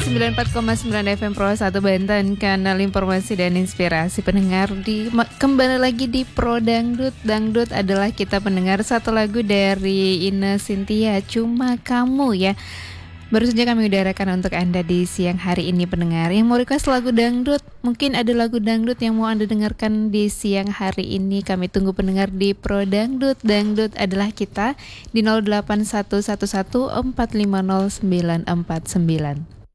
94,9 FM Pro 1 Banten, kanal informasi dan inspirasi pendengar. Kembali lagi di Pro Dangdut. Dangdut adalah kita pendengar satu lagu dari Ine Cynthia, Cuma Kamu ya. Baru saja kami udarakan untuk Anda di siang hari ini pendengar. Yang mau request lagu dangdut, mungkin ada lagu dangdut yang mau Anda dengarkan di siang hari ini. Kami tunggu pendengar di Pro Dangdut. Dangdut adalah kita di 08111450949.